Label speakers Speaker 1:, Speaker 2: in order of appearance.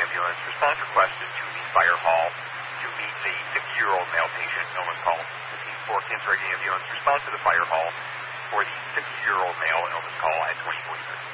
Speaker 1: ambulance. Response requested to the fire hall to meet the 50-year-old male patient illness call. 15-4 Kansas Ambulance response to the fire hall for the 50-year-old male illness call at 2043.